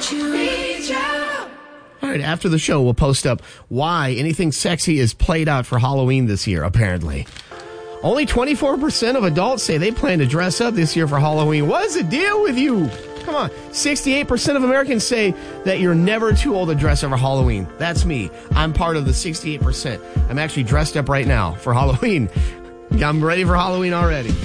All right, after the show, we'll post up why anything sexy is played out for Halloween this year, apparently. Only 24% of adults say they plan to dress up this year for Halloween. What is the deal with you? Come on. 68% of Americans say that you're never too old to dress up for Halloween. That's me. I'm part of the 68%. I'm actually dressed up right now for Halloween. I'm ready for Halloween already.